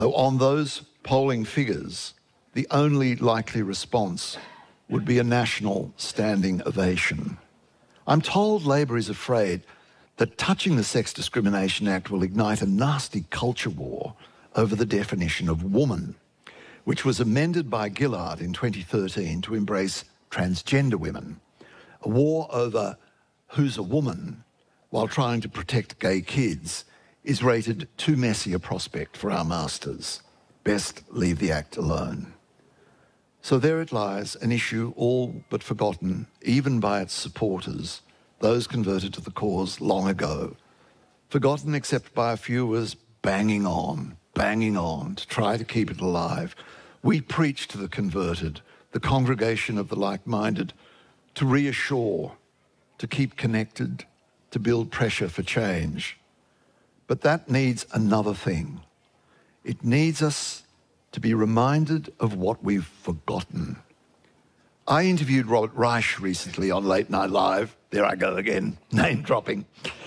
Though on those polling figures, the only likely response would be a national standing ovation. I'm told Labor is afraid that touching the Sex Discrimination Act will ignite a nasty culture war over the definition of woman, which was amended by Gillard in 2013 to embrace transgender women. A war over who's a woman while trying to protect gay kids is rated too messy a prospect for our masters. Best leave the act alone. So there it lies, an issue all but forgotten, even by its supporters, those converted to the cause long ago. Forgotten except by a few as banging on to try to keep it alive. We preach to the converted, the congregation of the like-minded, to reassure, to keep connected, to build pressure for change. But that needs another thing. It needs us to be reminded of what we've forgotten. I interviewed Robert Reich recently on Late Night Live. There I go again, name dropping.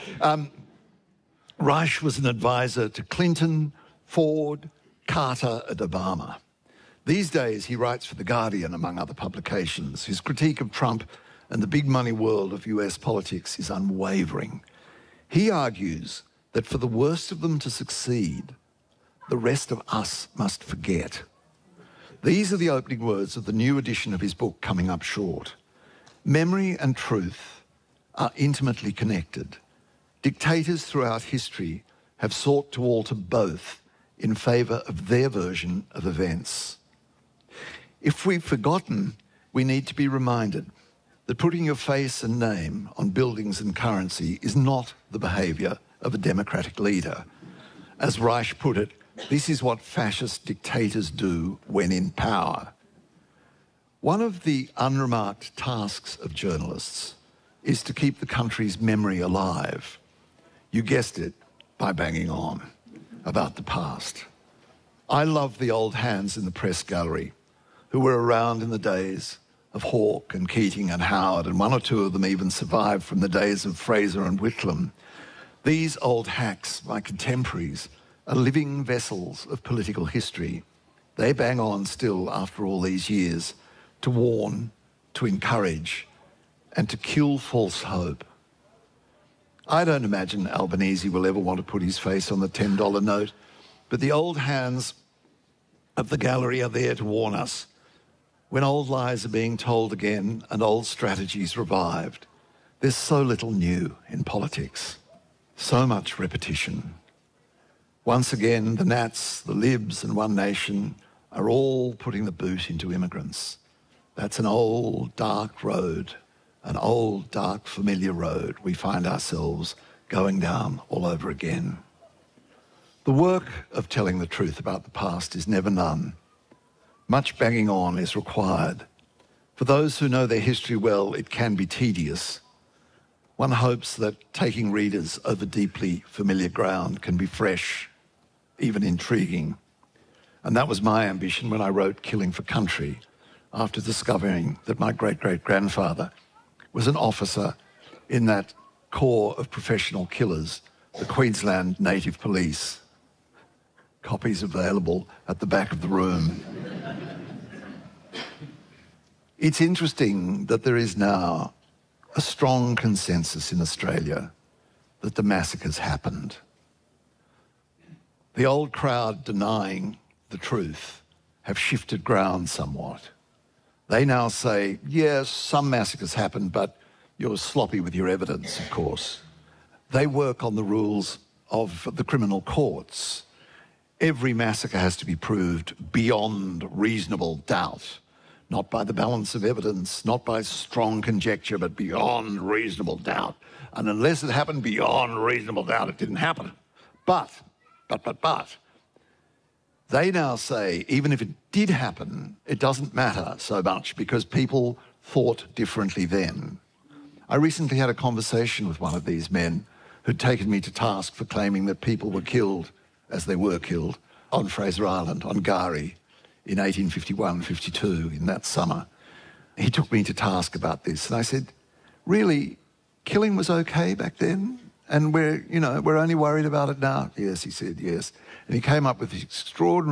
Reich was an advisor to Clinton, Ford, Carter, and Obama. These days, he writes for The Guardian, among other publications. His critique of Trump and the big money world of US politics is unwavering. He argues that for the worst of them to succeed, the rest of us must forget. These are the opening words of the new edition of his book, coming up short. Memory and truth are intimately connected. Dictators throughout history have sought to alter both in favour of their version of events. If we've forgotten, we need to be reminded that putting your face and name on buildings and currency is not the behaviour of a democratic leader. As Reich put it, this is what fascist dictators do when in power. One of the unremarked tasks of journalists is to keep the country's memory alive. You guessed it, by banging on about the past. I love the old hands in the press gallery who were around in the days of Hawke and Keating and Howard, and one or two of them even survived from the days of Fraser and Whitlam. These old hacks, my contemporaries, are living vessels of political history. They bang on still after all these years to warn, to encourage, and to kill false hope. I don't imagine Albanese will ever want to put his face on the $10 note, but the old hands of the gallery are there to warn us when old lies are being told again and old strategies revived. There's so little new in politics, so much repetition. Once again, the Nats, the Libs and One Nation are all putting the boot into immigrants. That's an old, dark road, an old, dark, familiar road we find ourselves going down all over again. The work of telling the truth about the past is never done. Much banging on is required. For those who know their history well, it can be tedious. One hopes that taking readers over deeply familiar ground can be fresh, even intriguing. And that was my ambition when I wrote Killing for Country, after discovering that my great-great-grandfather was an officer in that corps of professional killers, the Queensland Native Police. Copies available at the back of the room. It's interesting that there is now a strong consensus in Australia that the massacres happened. The old crowd denying the truth have shifted ground somewhat. They now say, yes, some massacres happened, but you're sloppy with your evidence, of course. They work on the rules of the criminal courts. Every massacre has to be proved beyond reasonable doubt, not by the balance of evidence, not by strong conjecture, but beyond reasonable doubt. And unless it happened beyond reasonable doubt, it didn't happen. But, they now say, even if it did happen, it doesn't matter so much because people thought differently then. I recently had a conversation with one of these men who'd taken me to task for claiming that people were killed, as they were killed, on Fraser Island, on Gari, in 1851-52, in that summer. He took me to task about this, and I said, really, killing was okay back then? And we're only worried about it now. Yes, he said, yes. And he came up with this extraordinary